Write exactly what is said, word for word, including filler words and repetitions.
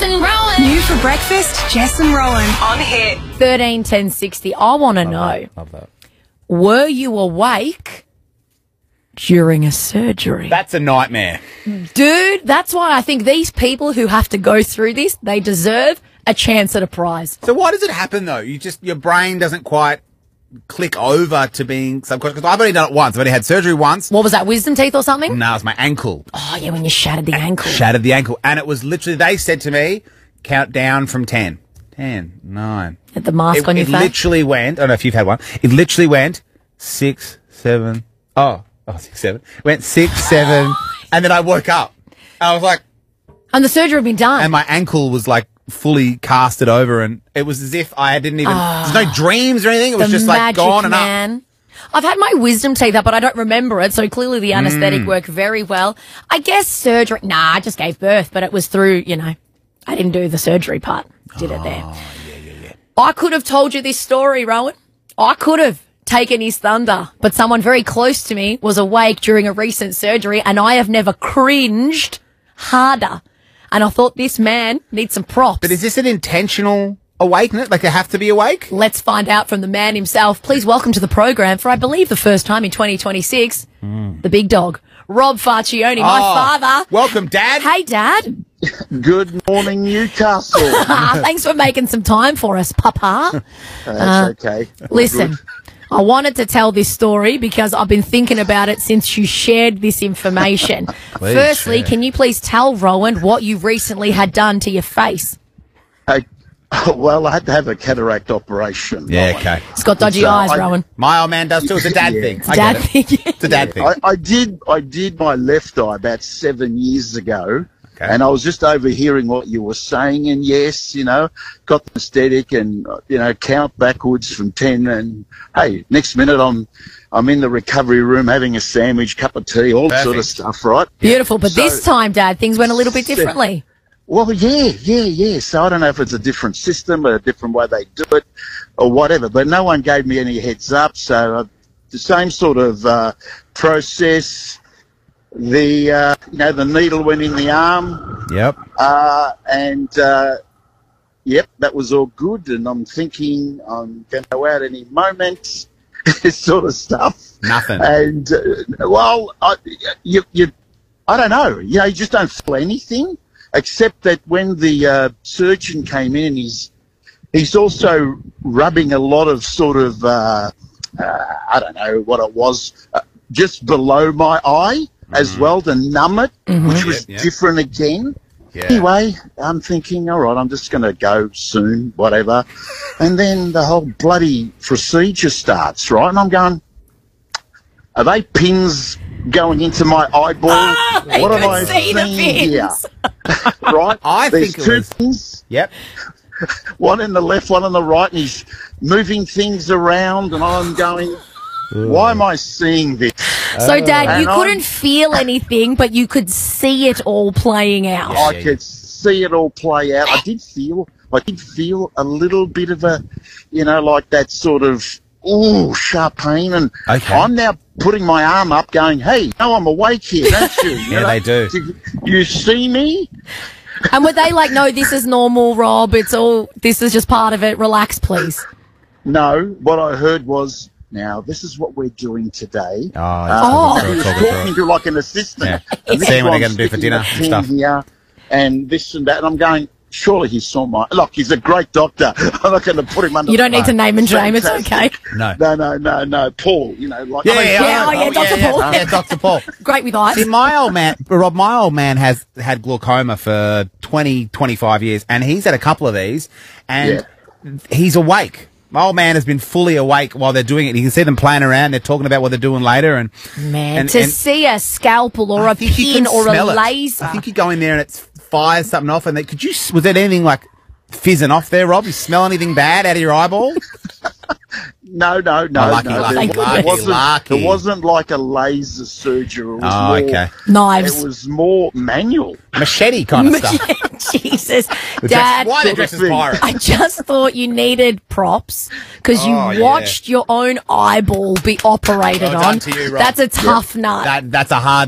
and Rowan. New for breakfast, Jess and Rowan. On Hit. thirteen ten sixty. I want to know, Love that. were you awake during a surgery? That's a nightmare. Dude, that's why I think these people who have to go through this, they deserve a chance at a prize. So why does it happen though? You just your brain doesn't quite click over to being subconscious. Because I've only done it once. I've only had surgery once. What was that, wisdom teeth or something? No, it was my ankle. Oh, yeah, when you shattered the ankle. Shattered the ankle. And it was literally, they said to me, count down from ten. ten, nine. Had the mask It, on your it face? literally went, I don't know if you've had one, it literally went six, seven, oh, oh, six, seven. Went six, seven, and then I woke up. I was like, And the surgery had been done. and my ankle was like fully casted over, and it was as if I didn't even, there's no dreams or anything. It was the just like magic gone and up. man. I've had my wisdom teeth up, but I don't remember it, so clearly the anaesthetic Mm. worked very well. I guess surgery, nah, I just gave birth, but it was through, you know, I didn't do the surgery part. Did it there. Oh, yeah, yeah, yeah. I could have told you this story, Rowan. I could have taken his thunder, but someone very close to me was awake during a recent surgery, and I have never cringed harder. And I thought this man needs some props. But is this an intentional awakeness? Like they have to be awake? Let's find out from the man himself. Please welcome to the program for, I believe, the first time in twenty twenty-six, the big dog, Rob Farcioni, my Oh, father. Welcome, Dad. Hey, Dad. Good morning, Newcastle. Ah, thanks for making some time for us, Papa. That's okay. Listen, Good. I wanted to tell this story because I've been thinking about it since you shared this information. Please Firstly, share. can you please tell Rowan what you recently had done to your face? Hey, well, I had to have a cataract operation. Yeah, Rowan. okay. It's got dodgy So eyes, I- Rowan. My old man does too. It's a dad Yeah. thing. It's I Dad get it. thing. It's a dad thing. I, I did. I did my left eye about seven years ago, Okay. and I was just overhearing what you were saying. And yes, you know, got the aesthetic, and uh, you know, count backwards from ten. And hey, next minute I'm I'm in the recovery room having a sandwich, cup of tea, all sort of Perfect. stuff. Right? Beautiful. But So- this time, Dad, things went a little bit Se- differently. Well, yeah, yeah, yeah. So I don't know if it's a different system or a different way they do it or whatever, but no one gave me any heads up. So uh, the same sort of uh, process. The uh, you know the needle went in the arm, Yep. uh, and uh, yep, that was all good. And I'm thinking I'm going to go out any moment, this sort of stuff. Nothing. And uh, well, I, you, you, I don't know. You know, you just don't feel anything, except that when the uh, surgeon came in, he's he's also rubbing a lot of sort of uh, uh, I don't know what it was, uh, just below my eye as well to numb it, which was Yep, yep. different again. Yeah. Anyway, I'm thinking, all right, I'm just going to go soon, whatever. And then the whole bloody procedure starts, right? And I'm going, are they pins going into my eyeball? Ah, I what could am I see the seeing here? pins. Right? I There's think it two was- pins, Yep. one in the left, one on the right, and he's moving things around, and I'm going, why am I seeing this? So, Dad, you And I'm- couldn't feel anything, but you could see it all playing out. Yeah. I could see it all play out. I did feel, I did feel a little bit of a, you know, like that sort of, ooh, sharp pain. And Okay. I'm now putting my arm up going, hey, no, I'm awake here, don't you? You Yeah, they do. You see me? And were they like, no, this is normal, Rob, it's all, this is just part of it, relax, please? No, what I heard was, now, this is what we're doing today. Oh, Oh. He was talking through talking it. to like an assistant. Yeah. And this Seeing is what why they're I'm gonna do for sticking dinner the and pen stuff. Here, and this and that. And I'm going, surely he saw my... Look, he's a great doctor. I'm not going to put him under... You don't need to name and shame, it's Fantastic. okay. No. No, no, no, no. Paul, you know, like... Yeah, I mean, yeah, Yeah, oh, yeah, Doctor yeah, Paul. Yeah, Doctor Paul. Great with eyes. See, my old man, Rob, my old man has had glaucoma for twenty, twenty-five years, and he's had a couple of these, and he's awake. My old man has been fully awake while they're doing it. You can see them playing around. They're talking about what they're doing later. And Man, and, to and see a scalpel or I a think you pin can or a smell it. laser. I think you go in there and it fires something off. And they, could you? Was there anything like fizzing off there, Rob? You smell anything bad out of your eyeball? No, no, no, Oh, lucky, no. lucky, there, lucky, wasn't, lucky. there wasn't like a laser surgery. It was Oh, more, okay. Knives. It was more manual. Machete kind of stuff. Jesus. Dress- Dad, Why they Sort dress of as thing. pirates? I just thought you needed props because you Oh, yeah. watched your own eyeball be operated Well on. done to you, Rob. That's a tough nut. That, that's a hard